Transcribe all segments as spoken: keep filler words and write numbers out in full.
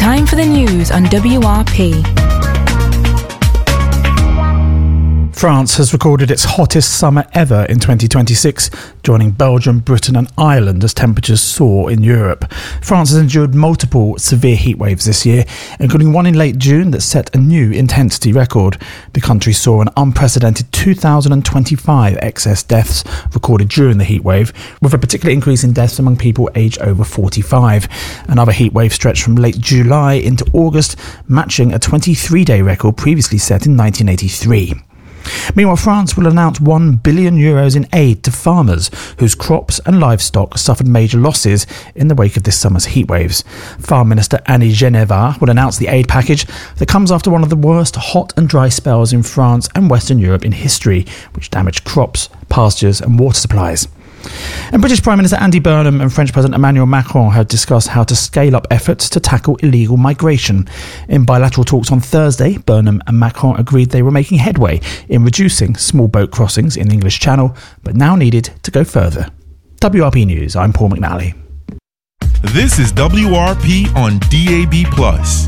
Time for the news on W R P. France has recorded its hottest summer ever in twenty twenty-six, joining Belgium, Britain and Ireland as temperatures soar in Europe. France has endured multiple severe heat waves this year, including one in late June that set a new intensity record. The country saw an unprecedented two thousand twenty-five excess deaths recorded during the heat wave, with a particular increase in deaths among people aged over forty-five. Another heat wave stretched from late July into August, matching a twenty-three day record previously set in nineteen eighty-three. Meanwhile, France will announce one billion euros in aid to farmers whose crops and livestock suffered major losses in the wake of this summer's heatwaves. Farm Minister Annie Genevard will announce the aid package that comes after one of the worst hot and dry spells in France and Western Europe in history, which damaged crops, pastures and water supplies. And British Prime Minister Andy Burnham and French President Emmanuel Macron have discussed how to scale up efforts to tackle illegal migration. In bilateral talks on Thursday, Burnham and Macron agreed they were making headway in reducing small boat crossings in the English Channel, but now needed to go further. W R P News, I'm Paul McNally. This is W R P on D A B plus.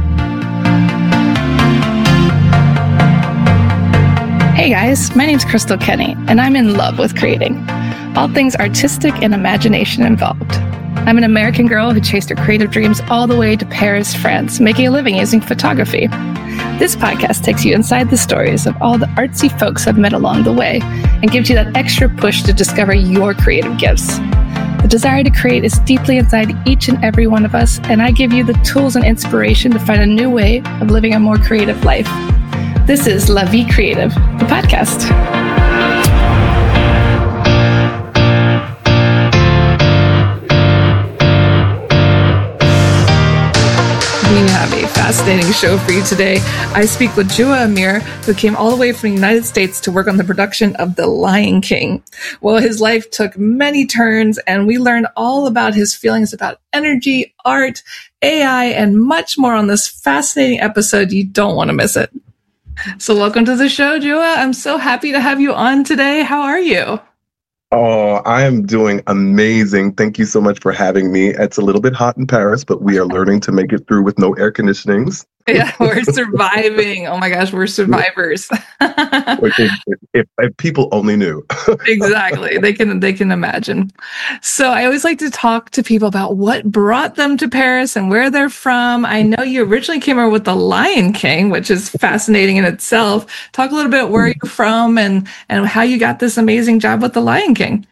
Hey guys, my name's Crystal Kenny, and I'm in love with creating. All things artistic and imagination involved. I'm an American girl who chased her creative dreams all the way to Paris, France, making a living using photography. This podcast takes you inside the stories of all the artsy folks I've met along the way and gives you that extra push to discover your creative gifts. The desire to create is deeply inside each and every one of us, and I give you the tools and inspiration to find a new way of living a more creative life. This is La Vie Creative, the podcast. We have a fascinating show for you today. I speak with Jua Amir, who came all the way from the United States to work on the production of The Lion King. Well, his life took many turns, and we learned all about his feelings about energy, art, A I, and much more on this fascinating episode. You don't want to miss it. So welcome to the show, Jua. I'm so happy to have you on today. How are you? Oh, I am doing amazing. Thank you so much for having me. It's a little bit hot in Paris, but we are learning to make it through with no air conditionings. Yeah, we're surviving. Oh my gosh, we're survivors. if, if, if people only knew. Exactly. They can they can imagine. So I always like to talk to people about what brought them to Paris and where they're from. I know you originally came over with The Lion King, which is fascinating in itself. Talk a little bit where you're from and, and how you got this amazing job with The Lion King.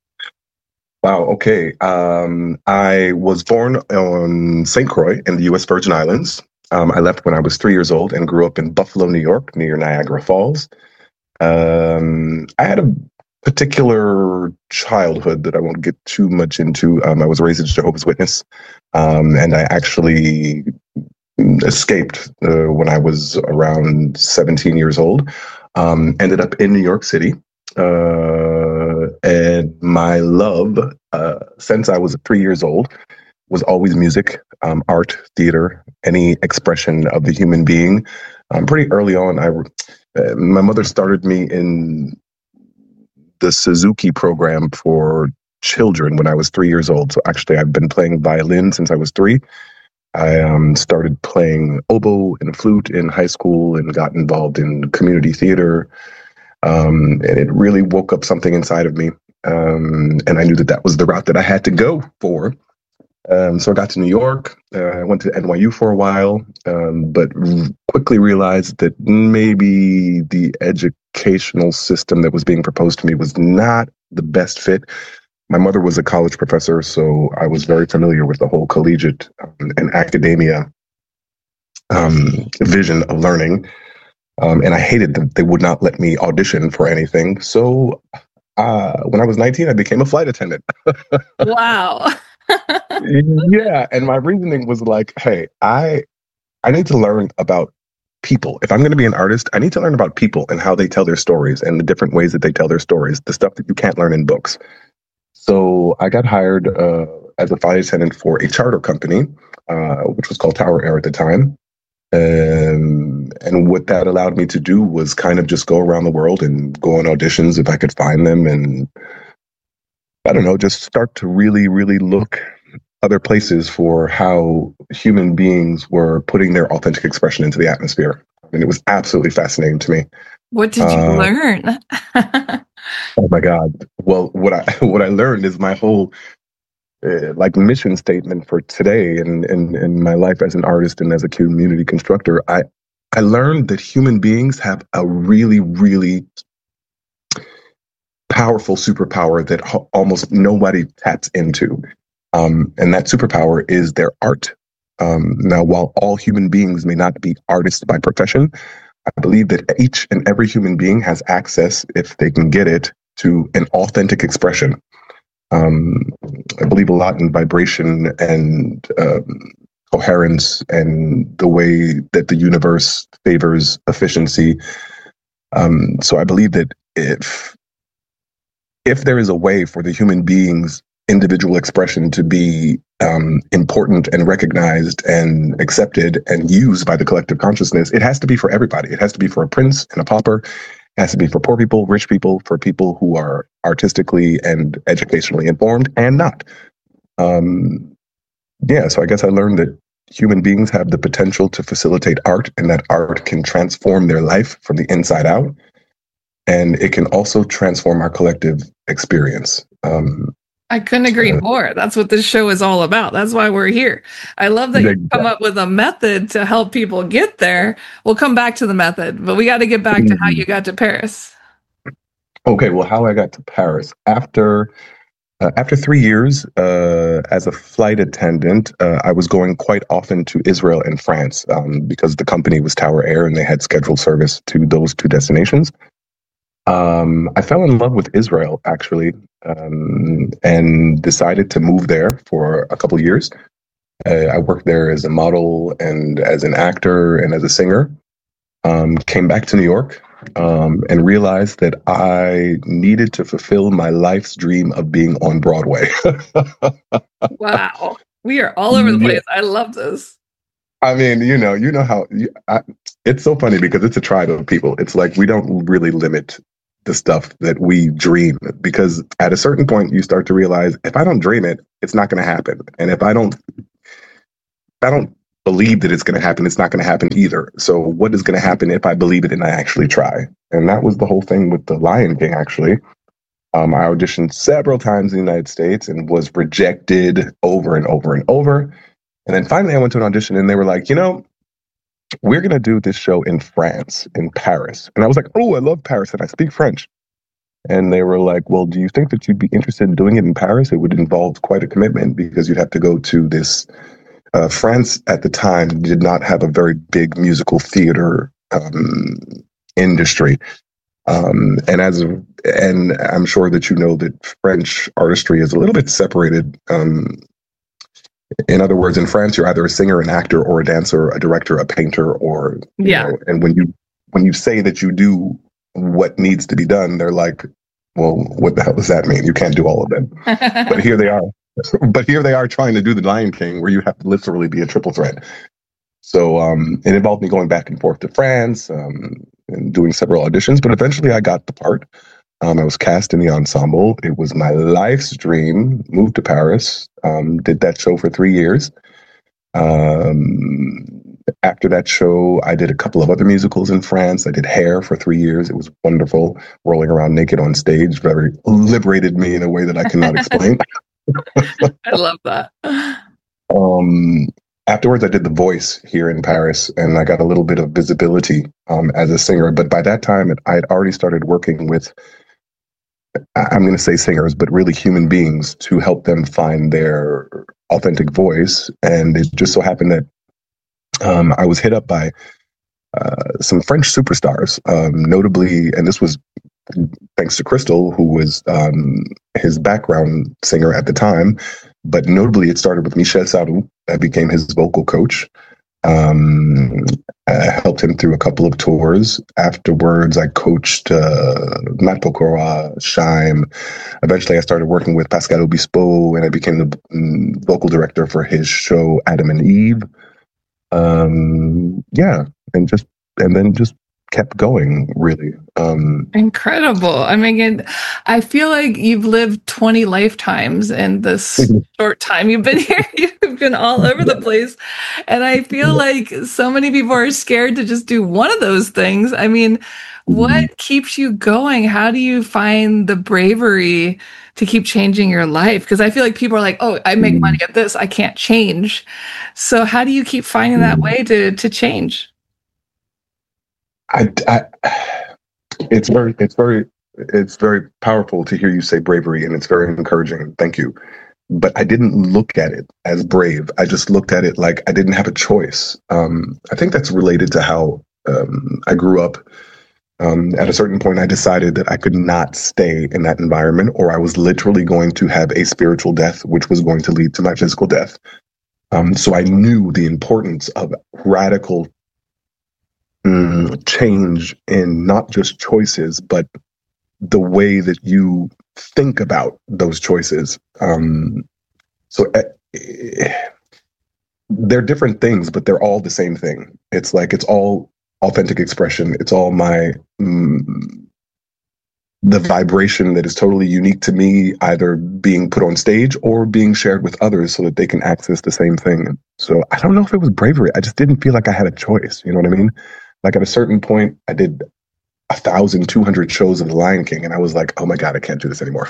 Wow. Okay. Um, I was born on Saint Croix in the U S Virgin Islands. Um, I left when I was three years old and grew up in Buffalo, New York, near Niagara Falls. Um, I had a particular childhood that I won't get too much into. Um, I was raised a Jehovah's Witness, um, and I actually escaped uh, when I was around seventeen years old. Um, ended up in New York City. Uh, and my love, uh, since I was three years old, was always music, um, art, theater, any expression of the human being. Um, pretty early on, I, uh, my mother started me in the Suzuki program for children when I was three years old. So actually, I've been playing violin since I was three. I um, started playing oboe and flute in high school and got involved in community theater. Um, and it really woke up something inside of me. Um, and I knew that that was the route that I had to go for. Um, so I got to New York. Uh, I went to N Y U for a while, um, but r- quickly realized that maybe the educational system that was being proposed to me was not the best fit. My mother was a college professor, so I was very familiar with the whole collegiate um, and academia um, vision of learning. Um, and I hated that they would not let me audition for anything. So uh, when I was nineteen, I became a flight attendant. Wow. Yeah. And my reasoning was like, hey, I I need to learn about people. If I'm going to be an artist, I need to learn about people and how they tell their stories and the different ways that they tell their stories, the stuff that you can't learn in books. So I got hired uh, as a flight attendant for a charter company, uh, which was called Tower Air at the time. Um, and what that allowed me to do was kind of just go around the world and go on auditions if I could find them. And I don't know, just start to really, really look other places for how human beings were putting their authentic expression into the atmosphere. And it was absolutely fascinating to me. What did you uh, learn? Oh my God. Well, what I what I learned is my whole uh, like mission statement for today and in, in, in my life as an artist and as a community constructor. I I learned that human beings have a really, really powerful superpower that ho- almost nobody taps into. Um, and that superpower is their art. Um, now, while all human beings may not be artists by profession, I believe that each and every human being has access, if they can get it, to an authentic expression. Um, I believe a lot in vibration and um, coherence and the way that the universe favors efficiency. Um, so I believe that if if there is a way for the human being's individual expression to be um, important and recognized and accepted and used by the collective consciousness, it has to be for everybody. It has to be for a prince and a pauper. It has to be for poor people, rich people, for people who are artistically and educationally informed and not. Um, yeah, so I guess I learned that human beings have the potential to facilitate art, and that art can transform their life from the inside out. And it can also transform our collective experience. Um, I couldn't agree uh, more. That's what this show is all about. That's why we're here. I love that you come up with a method to help people get there. We'll come back to the method, but we got to get back to how you got to Paris. Okay, well, how I got to Paris. After uh, after three years uh, as a flight attendant, uh, I was going quite often to Israel and France um, because the company was Tower Air and they had scheduled service to those two destinations. Um, I fell in love with Israel, actually, um, and decided to move there for a couple of years. Uh, I worked there as a model and as an actor and as a singer. Um, came back to New York um, and realized that I needed to fulfill my life's dream of being on Broadway. Wow. We are all over the place. Yeah. I love this. I mean, you know, you know how you, I, it's so funny because it's a tribe of people. It's like we don't really limit the stuff that we dream, because at a certain point you start to realize if I don't dream it, it's not going to happen. And if I don't, if I don't believe that it's going to happen, it's not going to happen either. So what is going to happen if I believe it and I actually try? And that was the whole thing with The Lion King, actually. Um, I auditioned several times in the United States and was rejected over and over and over. And then finally I went to an audition and they were like, you know, we're going to do this show in France, in Paris. And I was like, oh, I love Paris and I speak French. And they were like, well, do you think that you'd be interested in doing it in Paris? It would involve quite a commitment because you'd have to go to this. Uh, France at the time did not have a very big musical theater um, industry. Um, and as a, and I'm sure that you know that French artistry is a little bit separated. Um, In other words, in France, you're either a singer, an actor, or a dancer, a director, a painter, or yeah. You know, and when you when you say that you do what needs to be done, they're like, "Well, what the hell does that mean? You can't do all of them." But here they are. But here they are trying to do The Lion King, where you have to literally be a triple threat. So um, it involved me going back and forth to France um, and doing several auditions. But eventually, I got the part. Um, I was cast in the ensemble. It was my life's dream. Moved to Paris, um, did that show for three years. Um, after that show, I did a couple of other musicals in France. I did Hair for three years. It was wonderful. Rolling around naked on stage very liberated me in a way that I cannot explain. I love that. Um, afterwards, I did The Voice here in Paris, and I got a little bit of visibility um, as a singer. But by that time, I had already started working with, I'm going to say singers, but really human beings, to help them find their authentic voice. And it just so happened that um, I was hit up by uh, some French superstars, um, notably, and this was thanks to Crystal, who was um, his background singer at the time. But notably, it started with Michel Sardou. I became his vocal coach. Um, I helped him through a couple of tours. Afterwards, I coached uh, Matt Pokora, Scheim. Eventually, I started working with Pascal Obispo, and I became the um, vocal director for his show Adam and Eve. Um, yeah, and just and then just kept going, really. Um, Incredible. I mean, I feel like you've lived twenty lifetimes in this short time you've been here. You've been all over the place. And I feel like so many people are scared to just do one of those things. I mean, what keeps you going? How do you find the bravery to keep changing your life? Because I feel like people are like, oh, I make money at this, I can't change. So how do you keep finding that way to, to change? I, I, it's very, it's very, it's very powerful to hear you say bravery, and it's very encouraging. Thank you. But I didn't look at it as brave. I just looked at it like I didn't have a choice. Um, I think that's related to how um, I grew up. Um, at a certain point, I decided that I could not stay in that environment, or I was literally going to have a spiritual death, which was going to lead to my physical death. Um, so I knew the importance of radical mm, change in not just choices, but the way that you think about those choices. Um, so uh, they're different things, but they're all the same thing. It's like, it's all authentic expression. It's all my, mm, the vibration that is totally unique to me, either being put on stage or being shared with others so that they can access the same thing. So I don't know if it was bravery. I just didn't feel like I had a choice. You know what I mean? Like at a certain point, I did a thousand two hundred shows of The Lion King, and I was like, "Oh my God, I can't do this anymore.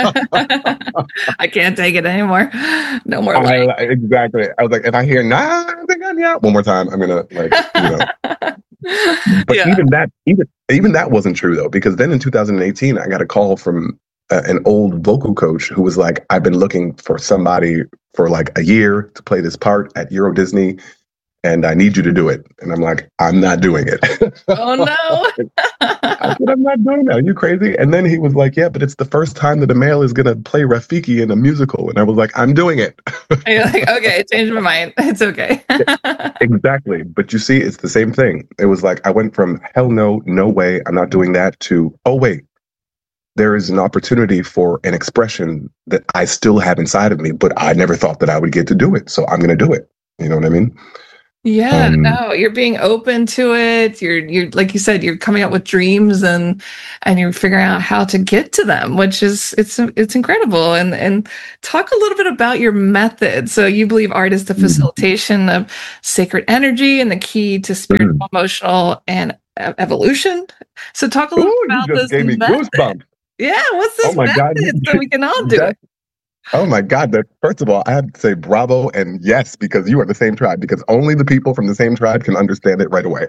I can't take it anymore. No more." I, exactly. I was like, if I hear nah, I think I'm yeah, one more time, I'm gonna like, you know. But yeah. even that, even even that wasn't true though, because then in two thousand eighteen, I got a call from uh, an old vocal coach who was like, "I've been looking for somebody for like a year to play this part at Euro Disney, and I need you to do it." And I'm like, "I'm not doing it." Oh no! I said, "I'm not doing that. Are you crazy?" And then he was like, "Yeah, but it's the first time that a male is gonna play Rafiki in a musical." And I was like, "I'm doing it." And you're like, "Okay, change my mind. It's okay." Exactly. But you see, it's the same thing. It was like I went from hell no, no way, I'm not doing that, to oh wait, there is an opportunity for an expression that I still have inside of me, but I never thought that I would get to do it. So I'm gonna do it. You know what I mean? Yeah, um, no, you're being open to it. You're, you're like you said, you're coming up with dreams and and you're figuring out how to get to them, which is it's it's incredible. And and talk a little bit about your method. So you believe art is the facilitation mm-hmm. of sacred energy and the key to spiritual, mm-hmm. emotional, and uh, evolution. So talk a little Ooh, bit about you just this gave me method. Goosebumps. Yeah, what's this oh my method? God. So we can all do that, it. Oh my God. That, first of all, I have to say bravo and yes, because you are the same tribe, because only the people from the same tribe can understand it right away.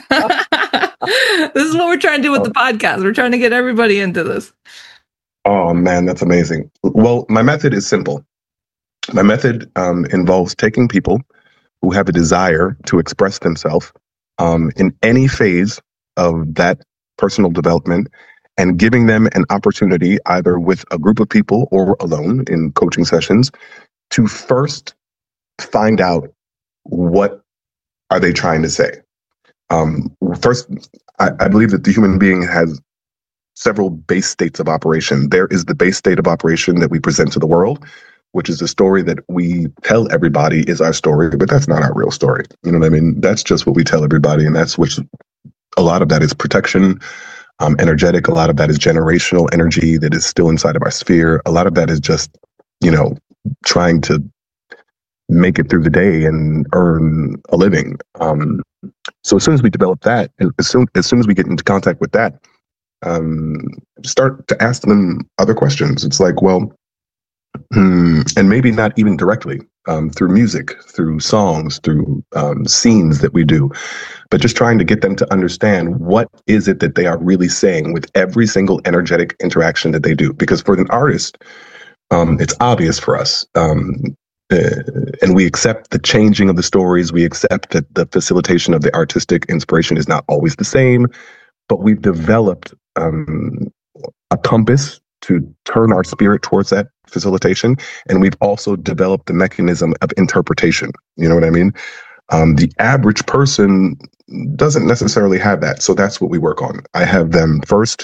This is what we're trying to do with oh. the podcast. We're trying to get everybody into this. Oh man, that's amazing. Well, my method is simple. My method um, involves taking people who have a desire to express themselves um, in any phase of that personal development, and giving them an opportunity, either with a group of people or alone in coaching sessions, to first find out what are they trying to say. Um, first, I, I believe that the human being has several base states of operation. There is the base state of operation that we present to the world, which is the story that we tell everybody is our story, but that's not our real story. You know what I mean? That's just what we tell everybody, and that's which a lot of that is protection. Um, energetic. A lot of that is generational energy that is still inside of our sphere. A lot of that is just, you know, trying to make it through the day and earn a living. Um, so as soon as we develop that, and as soon as soon as we get into contact with that, um, start to ask them other questions. It's like, well, hmm, and maybe not even directly um, through music, through songs, through um, scenes that we do, but just trying to get them to understand what is it that they are really saying with every single energetic interaction that they do. Because for an artist, um, it's obvious for us. Um, uh, and we accept the changing of the stories. We accept that the facilitation of the artistic inspiration is not always the same, but we've developed um, a compass to turn our spirit towards that facilitation. And we've also developed the mechanism of interpretation. You know what I mean? Um, the average person doesn't necessarily have that. So that's what we work on. I have them first,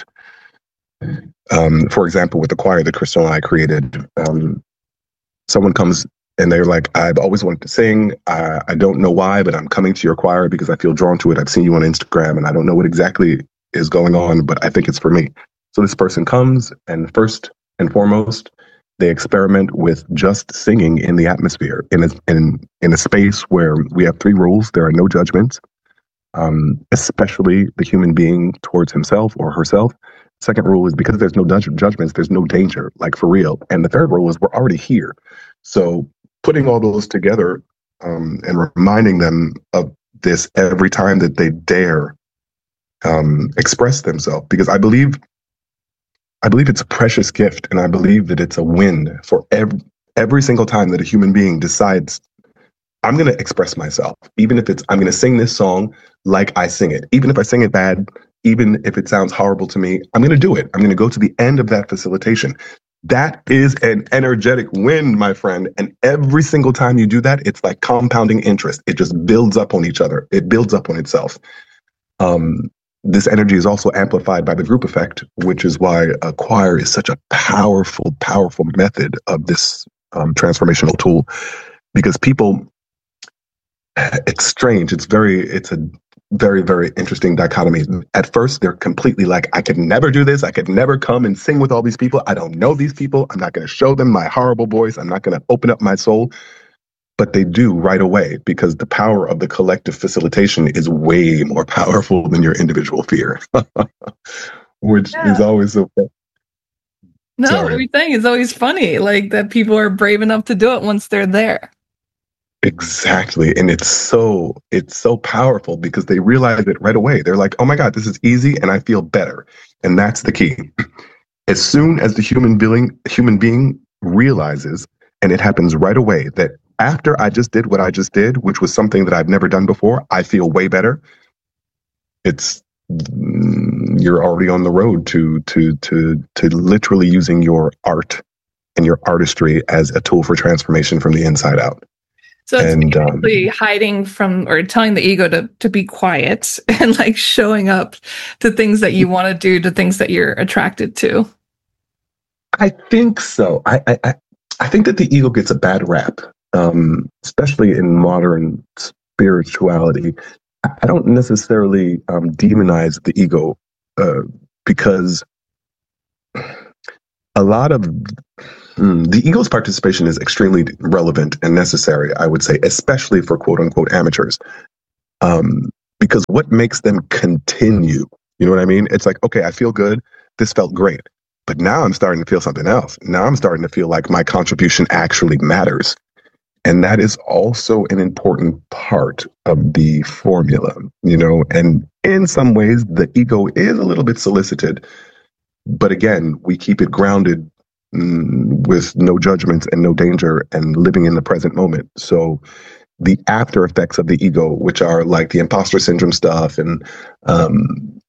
um, for example, with the choir that Crystal and I created, um, someone comes and they're like, I've always wanted to sing. I, I don't know why, but I'm coming to your choir because I feel drawn to it. I've seen you on Instagram and I don't know what exactly is going on, but I think it's for me. So this person comes, and first and foremost, they experiment with just singing in the atmosphere, in a, in, in a space where we have three rules. There are no judgments, um, especially the human being towards himself or herself. Second rule is because there's no judge- judgments, there's no danger, like for real. And the third rule is we're already here. So putting all those together um, and reminding them of this every time that they dare um, express themselves, because I believe I believe it's a precious gift, and I believe that it's a win for every, every single time that a human being decides, I'm going to express myself, even if it's, I'm going to sing this song like I sing it. Even if I sing it bad, even if it sounds horrible to me, I'm going to do it. I'm going to go to the end of that facilitation. That is an energetic win, my friend. And every single time you do that, it's like compounding interest. It just builds up on each other. It builds up on itself. Um, This energy is also amplified by the group effect, which is why a choir is such a powerful, powerful method of this um, transformational tool. Because people, it's strange. It's very, it's a very, very interesting dichotomy. At first, they're completely like, I could never do this. I could never come and sing with all these people. I don't know these people. I'm not going to show them my horrible voice. I'm not going to open up my soul. But they do right away, because the power of the collective facilitation is way more powerful than your individual fear, which yeah. is always so fun. No, Sorry. everything is always funny, like that people are brave enough to do it once they're there. Exactly. And it's so, it's so powerful because they realize it right away. They're like, oh my God, this is easy and I feel better. And that's the key. As soon as the human being, human being realizes, and it happens right away, that after I just did what I just did, which was something that I've never done before, I feel way better. It's you're already on the road to to to to literally using your art and your artistry as a tool for transformation from the inside out. So it's and, basically um, hiding from, or telling the ego to to be quiet and like showing up to things that you want to do, to things that you're attracted to. I think so. I I I think that the ego gets a bad rap. Um, especially in modern spirituality, I don't necessarily um, demonize the ego uh, because a lot of mm, the ego's participation is extremely relevant and necessary, I would say, especially for quote unquote amateurs. Um, because what makes them continue? You know what I mean? It's like, okay, I feel good. This felt great. But now I'm starting to feel something else. Now I'm starting to feel like my contribution actually matters. And that is also an important part of the formula, you know, and in some ways, the ego is a little bit solicited. But again, we keep it grounded mm, with no judgments and no danger and living in the present moment. So the after effects of the ego, which are like the imposter syndrome stuff and um,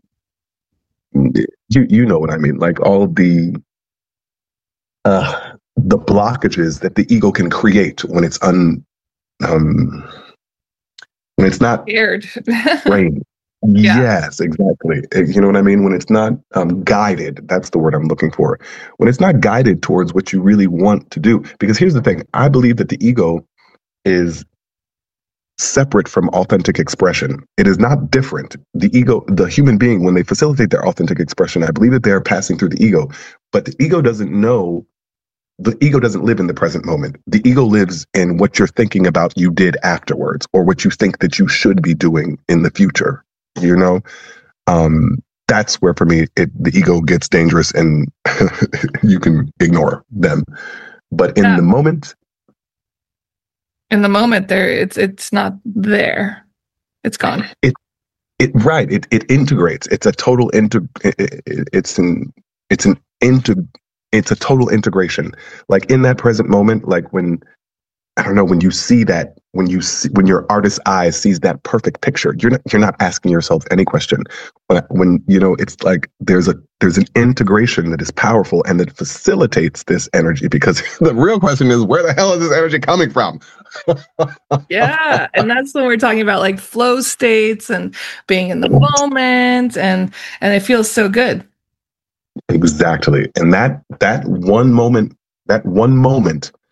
you, you know what I mean, like all of the uh, the blockages that the ego can create when it's un, um, when it's not scared. trained. Yeah. Yes, exactly. You know what I mean? When it's not um, guided, that's the word I'm looking for. When it's not guided towards what you really want to do. Because here's the thing. I believe that the ego is separate from authentic expression. It is not different. The ego, the human being, when they facilitate their authentic expression, I believe that they are passing through the ego. But the ego doesn't know. The ego doesn't live in the present moment. The ego lives in what you're thinking about you did afterwards, or what you think that you should be doing in the future. You know, um, that's where for me, it, the ego gets dangerous and you can ignore them. But in yeah. the moment, in the moment there, it's, it's not there. It's gone. It, it, right. It, it integrates. It's a total integ. It, it, it's an, it's an integ. It's a total integration. Like in that present moment, like when, I don't know, when you see that, when you see, when your artist's eye sees that perfect picture, you're not, you're not asking yourself any question. But when, you know, it's like there's a, there's an integration that is powerful and that facilitates this energy, because the real question is, where the hell is this energy coming from? Yeah. And that's when we're talking about like flow states and being in the moment, and, and it feels so good. Exactly. And that, that one moment, that one moment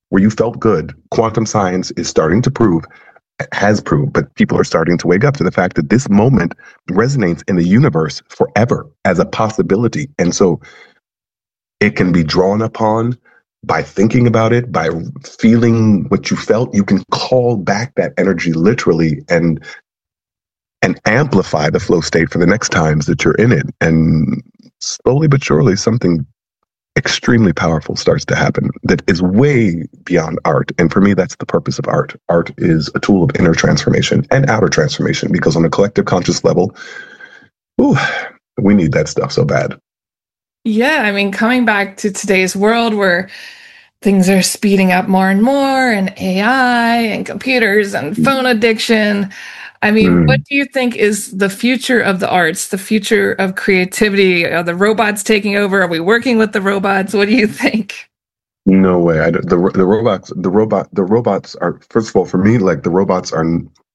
where you felt good, quantum science is starting to prove, has proved, but people are starting to wake up to the fact that this moment resonates in the universe forever as a possibility. And so it can be drawn upon by thinking about it, by feeling what you felt. You can call back that energy literally and and amplify the flow state for the next times that you're in it. And slowly but surely, something extremely powerful starts to happen that is way beyond art. And for me, that's the purpose of art. Art is a tool of inner transformation and outer transformation, because on a collective conscious level, ooh, we need that stuff so bad. Yeah, I mean, coming back to today's world where things are speeding up more and more, and A I and computers and phone addiction. I mean, mm. what do you think is the future of the arts, the future of creativity? Are the robots taking over? Are we working with the robots? What do you think? No way. I, the the robots the robot the robots are, first of all, for me, like the robots are.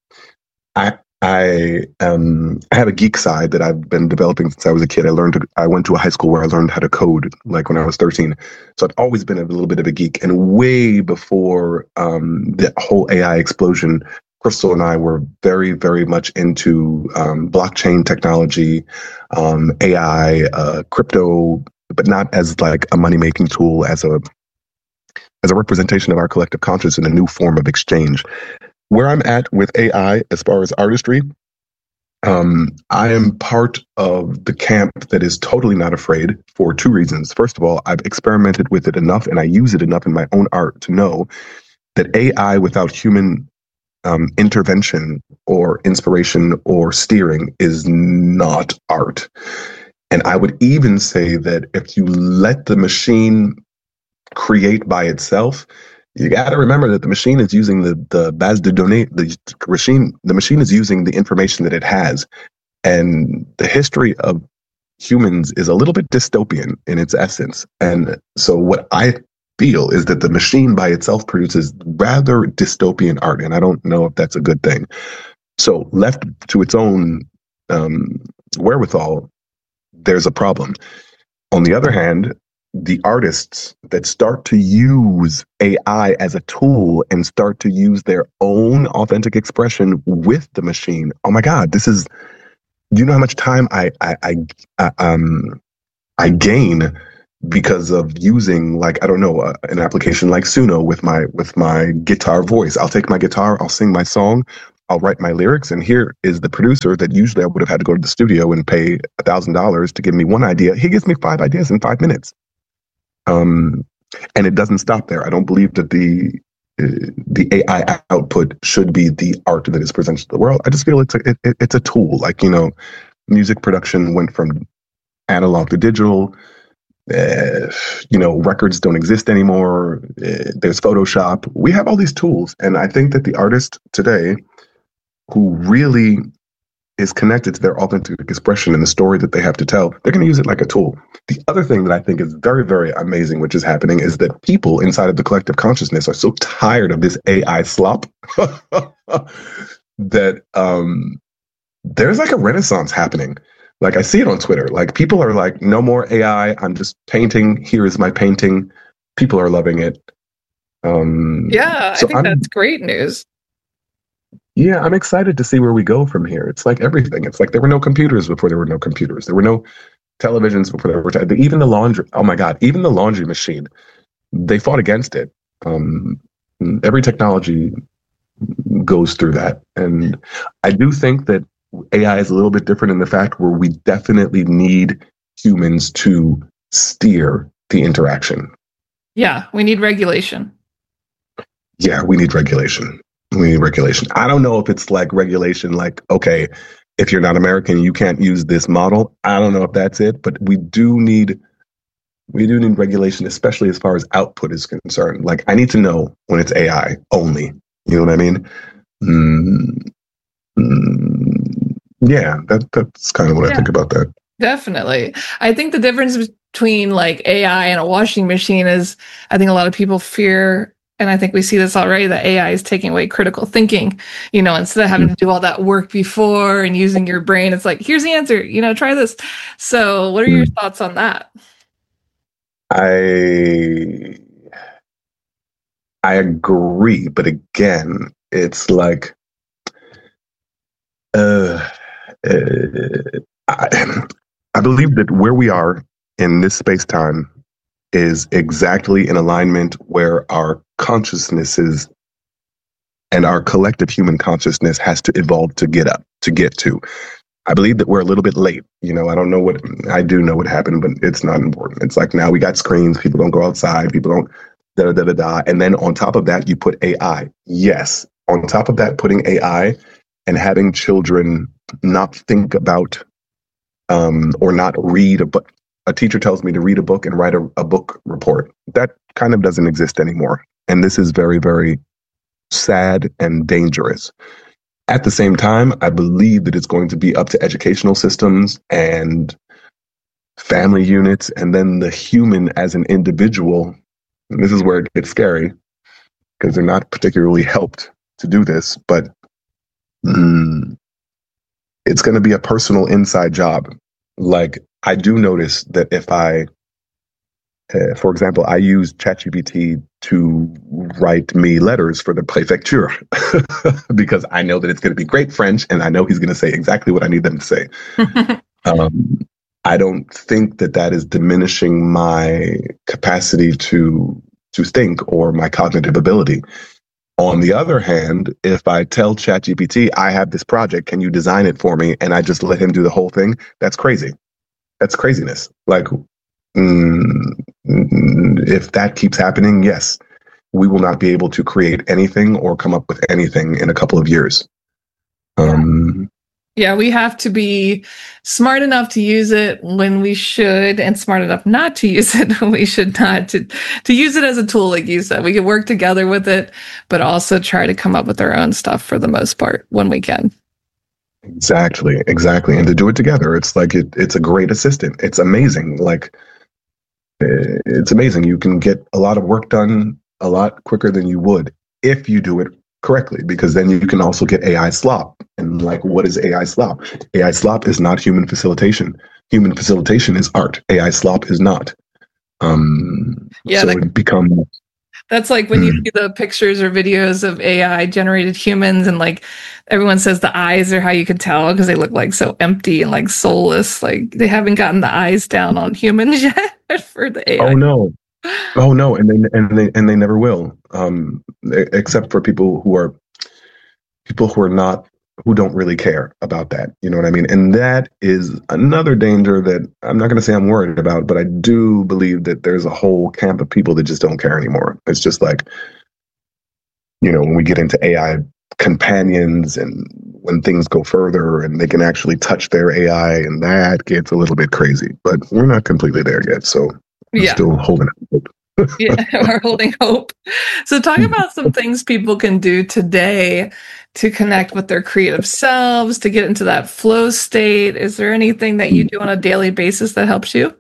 I I um I have a geek side that I've been developing since I was a kid. I learned to, I went to a high school where I learned how to code, like when I was thirteen. So I've always been a little bit of a geek. And way before um the whole A I explosion, Crystal and I were very, very much into um, blockchain technology, um, A I, uh, crypto, but not as like a money-making tool, as a as a representation of our collective conscious in a new form of exchange. Where I'm at with A I as far as artistry, um, I am part of the camp that is totally not afraid for two reasons. First of all, I've experimented with it enough and I use it enough in my own art to know that A I without human um, intervention or inspiration or steering is not art. And I would even say that if you let the machine create by itself, you got to remember that the machine is using the the base de données. The machine the machine is using the information that it has, and the history of humans is a little bit dystopian in its essence. And so, what I feel is that the machine by itself produces rather dystopian art, and I don't know if that's a good thing. So, left to its own um, wherewithal, there's a problem. On the other hand, the artists that start to use A I as a tool and start to use their own authentic expression with the machine. Oh my God, this is, you know how much time I, I, I, I um, I gain because of using, like, I don't know, uh, an application like Suno with my, with my guitar voice. I'll take my guitar, I'll sing my song, I'll write my lyrics, and here is the producer that usually I would have had to go to the studio and pay a thousand dollars to give me one idea. He gives me five ideas in five minutes. Um, and it doesn't stop there. I don't believe that the uh, the A I output should be the art that is presented to the world. I just feel it's a it, it's a tool. Like, you know, music production went from analog to digital. Uh, you know, records don't exist anymore. Uh, there's Photoshop. We have all these tools, and I think that the artist today who really is connected to their authentic expression and the story that they have to tell, they're going to use it like a tool. The other thing that I think is very, very amazing, which is happening, is that people inside of the collective consciousness are so tired of this A I slop that um, there's like a renaissance happening. Like, I see it on Twitter. Like, people are like, no more A I. I'm just painting. Here is my painting. People are loving it. Um, yeah, so I think I'm, that's great news. Yeah, I'm excited to see where we go from here. It's like everything. It's like there were no computers before there were no computers. There were no televisions before there were te- even the laundry. Oh my God, even the laundry machine. They fought against it. Um, every technology goes through that, and I do think that A I is a little bit different in the fact where we definitely need humans to steer the interaction. Yeah, we need regulation. Yeah, we need regulation. We need regulation. I don't know if it's like regulation, like, okay, if you're not American, you can't use this model. I don't know if that's it, but we do need, we do need regulation, especially as far as output is concerned. Like, I need to know when it's A I only. You know what I mean? Mm, mm, yeah, that that's kind of what yeah, I think about that. Definitely. I think the difference between like A I and a washing machine is, I think a lot of people fear, and I think we see this already, that A I is taking away critical thinking. You know, instead of having to do all that work before and using your brain, it's like, here's the answer, you know, try this. So what are your thoughts on that? I, I agree, but again, it's like, uh, uh I, I believe that where we are in this space time is exactly in alignment where our consciousnesses and our collective human consciousness has to evolve to get up, to get to. I believe that we're a little bit late. You know, I don't know what, I do know what happened, but it's not important. It's like now we got screens, people don't go outside, people don't da da da da. And then on top of that, you put A I. Yes. On top of that, putting A I and having children not think about um, or not read a book. A teacher tells me to read a book and write a, a book report. That kind of doesn't exist anymore. And this is very, very sad and dangerous. At the same time, I believe that it's going to be up to educational systems and family units, and then the human as an individual. And this is where it gets scary because they're not particularly helped to do this, but mm, it's going to be a personal inside job. Like, I do notice that if I, uh, for example, I use ChatGPT to write me letters for the préfecture because I know that it's going to be great French and I know he's going to say exactly what I need them to say. um, I don't think that that is diminishing my capacity to to think or my cognitive ability. On the other hand, if I tell ChatGPT, I have this project, can you design it for me? And I just let him do the whole thing, that's crazy. That's craziness. Like, mm, if that keeps happening, yes, we will not be able to create anything or come up with anything in a couple of years. Um, yeah, we have to be smart enough to use it when we should, and smart enough not to use it when we should not. To, to use it as a tool, like you said. We can work together with it, but also try to come up with our own stuff for the most part when we can. Exactly, exactly. And to do it together, it's like it, it's a great assistant. It's amazing. Like, it's amazing. You can get a lot of work done a lot quicker than you would if you do it correctly, because then you can also get A I slop. And like, what is A I slop? A I slop is not human facilitation. Human facilitation is art. A I slop is not. Um, yeah, so that- it becomes... That's like when you see the pictures or videos of A I generated humans, and like everyone says the eyes are how you can tell because they look like so empty and like soulless. Like they haven't gotten the eyes down on humans yet for the A I. Oh no, oh no, and they and they and they never will. Um, except for people who are people who are not who don't really care about that. You know what I mean? And that is another danger that I'm not going to say I'm worried about, but I do believe that there's a whole camp of people that just don't care anymore. It's just like, you know, when we get into A I companions and when things go further and they can actually touch their A I, and that gets a little bit crazy, but we're not completely there yet. So I'm yeah. still holding it. Yeah, we're holding hope. So talk about some things people can do today to connect with their creative selves, to get into that flow state. Is there anything that you do on a daily basis that helps you?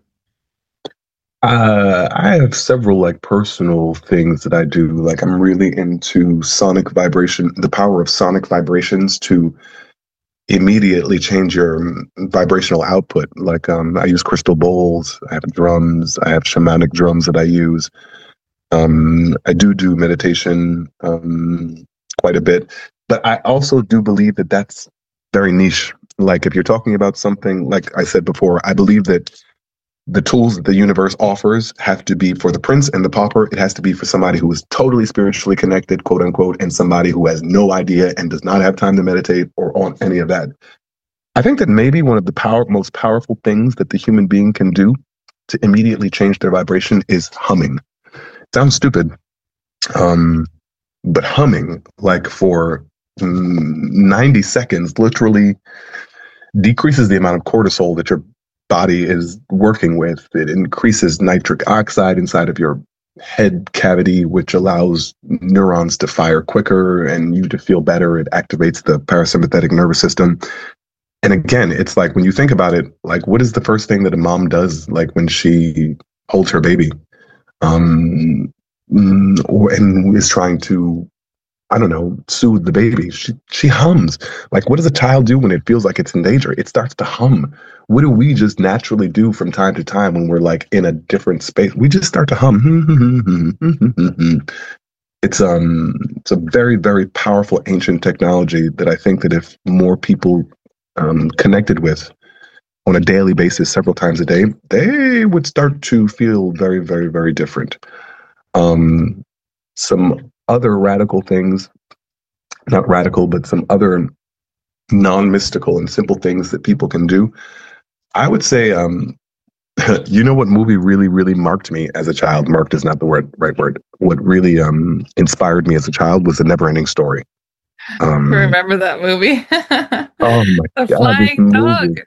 Uh, I have several like personal things that I do. Like, I'm really into sonic vibration, the power of sonic vibrations to immediately change your vibrational output. Like, um, I use crystal bowls, I have drums, I have shamanic drums that I use. Um, I do do meditation um, quite a bit, but I also do believe that that's very niche. Like, if you're talking about something, like I said before, I believe that the tools that the universe offers have to be for the prince and the pauper. It has to be for somebody who is totally spiritually connected, quote unquote, and somebody who has no idea and does not have time to meditate or on any of that. I think that maybe one of the power, most powerful things that the human being can do to immediately change their vibration is humming. It sounds stupid, um, but humming, like for ninety seconds, literally decreases the amount of cortisol that your body is working with. It increases nitric oxide inside of your head cavity, which allows neurons to fire quicker and you to feel better. It activates the parasympathetic nervous system. And again, it's like, when you think about it, like, what is the first thing that a mom does, like when she holds her baby um, or, and is trying to, I don't know, soothe the baby? She she hums. Like, what does a child do when it feels like it's in danger? It starts to hum. What do we just naturally do from time to time when we're like in a different space? We just start to hum. it's um it's a very, very powerful ancient technology that I think that if more people um, connected with on a daily basis, several times a day, they would start to feel very, very, very different. Um, some other radical things, not radical, but some other non-mystical and simple things that people can do. I would say, um, you know what movie really, really marked me as a child? Marked is not the word, right word. What really um, inspired me as a child was The Never-Ending Story. Um, I remember that movie. oh my The God, Flying Dog.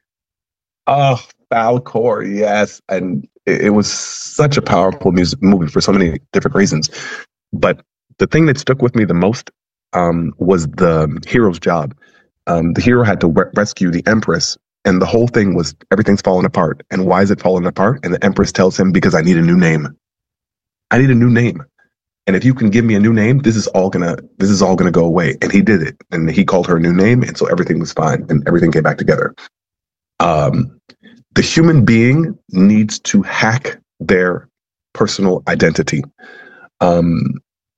Oh, Falcor, yes. And it, it was such a powerful music movie for so many different reasons. But the thing that stuck with me the most um, was the hero's job. Um, the hero had to re- rescue the Empress, and the whole thing was everything's falling apart. And why is it falling apart? And the Empress tells him, because I need a new name. I need a new name. And if you can give me a new name, this is all gonna this is all gonna go away. And he did it. And he called her a new name, and so everything was fine and everything came back together. Um, the human being needs to hack their personal identity. Um,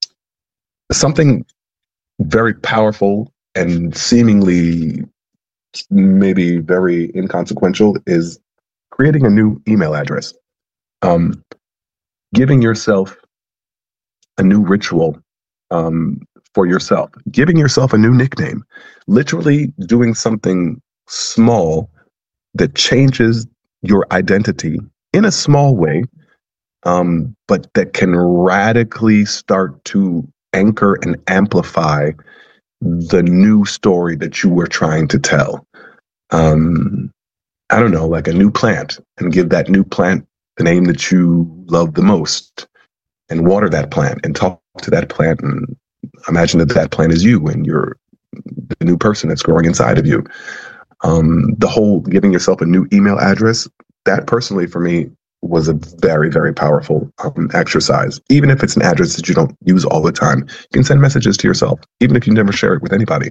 something very powerful and seemingly maybe very inconsequential is creating a new email address. Um, giving yourself a new ritual um, for yourself. Giving yourself a new nickname. Literally doing something small that changes your identity in a small way, um, but that can radically start to anchor and amplify the new story that you were trying to tell. Um, I don't know, like a new plant, and give that new plant the name that you love the most, and water that plant and talk to that plant and imagine that that plant is you and you're the new person that's growing inside of you. Um, the whole giving yourself a new email address, that personally for me was a very, very powerful um, exercise. Even if it's an address that you don't use all the time, you can send messages to yourself, even if you never share it with anybody.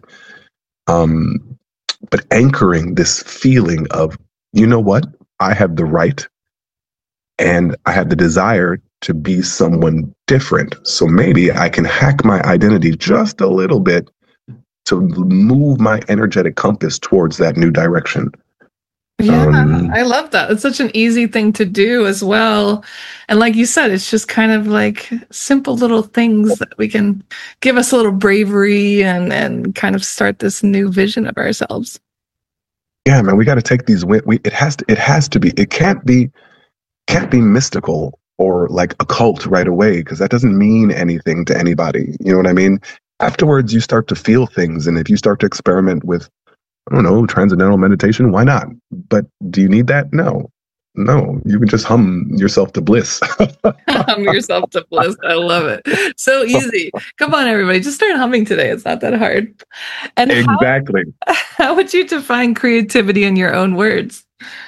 Um, but anchoring this feeling of, you know what, I have the right and I have the desire to be someone different. So maybe I can hack my identity just a little bit to move my energetic compass towards that new direction. Yeah, Um, I love that. It's such an easy thing to do as well. And like you said, it's just kind of like simple little things that we can give us a little bravery and, and kind of start this new vision of ourselves. Yeah, man, we got to take these. We, we, it has to. It has to be. It can't be. Can't be mystical or like occult right away, because that doesn't mean anything to anybody. You know what I mean? Afterwards, you start to feel things, and if you start to experiment with, I don't know, transcendental meditation, why not? But do you need that? No, no. You can just hum yourself to bliss. Hum yourself to bliss. I love it. So easy. Come on, everybody. Just start humming today. It's not that hard. And exactly. How, how would you define creativity in your own words?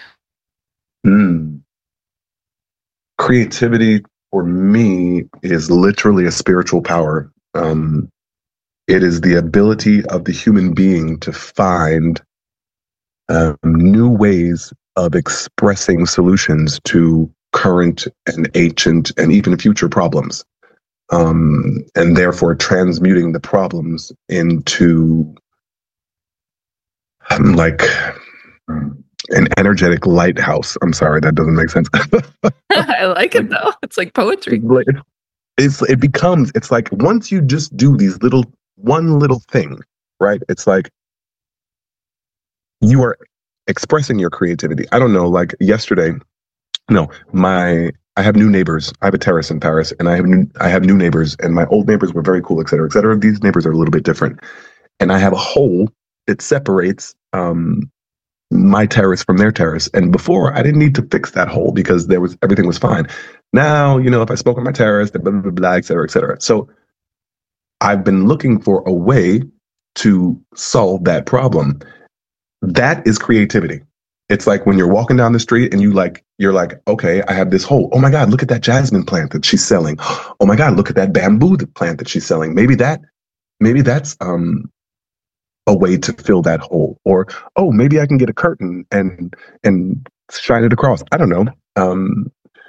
Hmm. Creativity for me is literally a spiritual power. Um, it is the ability of the human being to find um, new ways of expressing solutions to current and ancient and even future problems, um, and therefore transmuting the problems into um, like an energetic lighthouse. I'm sorry, that doesn't make sense. I like it though. It's like poetry. It's it becomes it's like once you just do these little one little thing, right? It's like you are expressing your creativity. I don't know, like yesterday, no, my I have new neighbors. I have a terrace in Paris, and I have new I have new neighbors, and my old neighbors were very cool, et cetera, et cetera. These neighbors are a little bit different, and I have a hole that separates um, my terrace from their terrace. And before, I didn't need to fix that hole because there was everything was fine. Now, you know, if I spoke on my terrace, then blah, blah, blah, blah, et cetera, et cetera. So I've been looking for a way to solve that problem. That is creativity. It's like when you're walking down the street and you like, you're like, okay, I have this hole. Oh my God, look at that jasmine plant that she's selling. Oh my God, look at that bamboo plant that she's selling. Maybe that, maybe that's, um, a way to fill that hole. Or, oh, maybe I can get a curtain and and shine it across. I don't know. Um,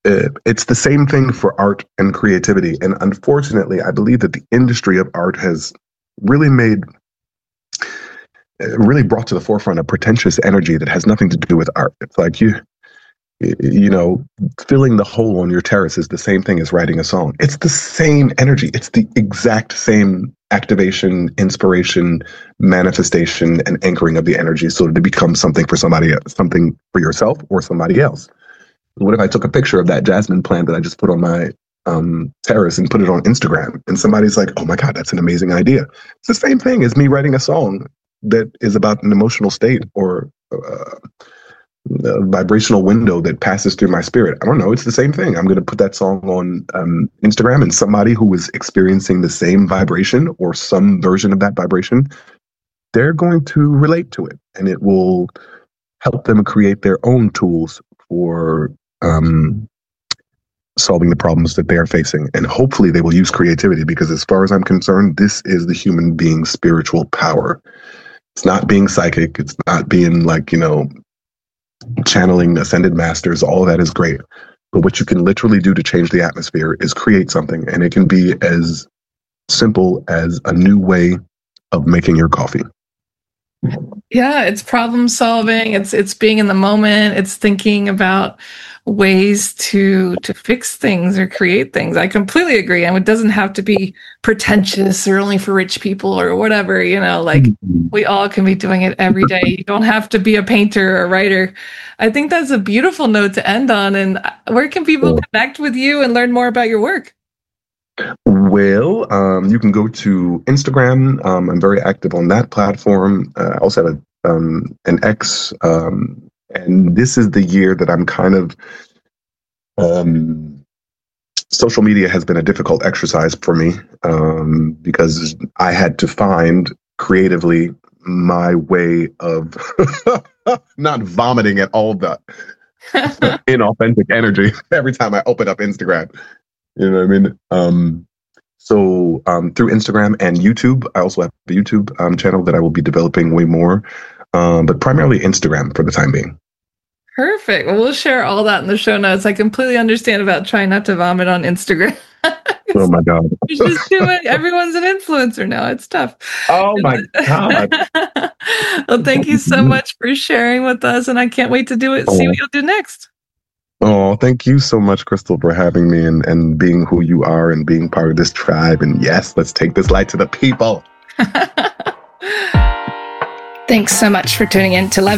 uh, it's the same thing for art and creativity. And unfortunately, I believe that the industry of art has really made, uh, really brought to the forefront a pretentious energy that has nothing to do with art. It's like you, you know, filling the hole on your terrace is the same thing as writing a song. It's the same energy. It's the exact same activation, inspiration, manifestation, and anchoring of the energy so that it becomes something for somebody else, something for yourself or somebody else. What if I took a picture of that jasmine plant that I just put on my um, terrace and put it on Instagram, and somebody's like, oh my God, that's an amazing idea. It's the same thing as me writing a song that is about an emotional state or uh, a vibrational window that passes through my spirit. I don't know. It's the same thing. I'm going to put that song on um, Instagram, and somebody who is experiencing the same vibration or some version of that vibration, they're going to relate to it, and it will help them create their own tools for um, solving the problems that they are facing. And hopefully they will use creativity, because as far as I'm concerned, this is the human being's spiritual power. It's not being psychic. It's not being like, you know, channeling ascended masters. All of that is great. But what you can literally do to change the atmosphere is create something. And it can be as simple as a new way of making your coffee. Yeah, it's problem solving. It's it's being in the moment. It's thinking about ways to to fix things or create things. I completely agree. And it doesn't have to be pretentious or only for rich people or whatever, you know, like mm-hmm. we all can be doing it every day. You don't have to be a painter or a writer. I think that's a beautiful note to end on. And where can people connect with you and learn more about your work? Well, um, you can go to Instagram. Um, I'm very active on that platform. Uh, I also have a, um, an X. Um, and this is the year that I'm kind of, um, social media has been a difficult exercise for me um, because I had to find creatively my way of not vomiting at all the inauthentic energy every time I open up Instagram. You know what I mean? Um, so um, through Instagram and YouTube, I also have a YouTube um, channel that I will be developing way more, um, but primarily Instagram for the time being. Perfect. Well, we'll share all that in the show notes. I completely understand about trying not to vomit on Instagram. Oh my God. You just do it. Everyone's an influencer now. It's tough. Oh my God. Well, thank you so much for sharing with us, and I can't wait to do it. Oh. See what you'll do next. Oh, thank you so much, Crystal, for having me and, and being who you are and being part of this tribe. And yes, let's take this light to the people. Thanks so much for tuning in to Love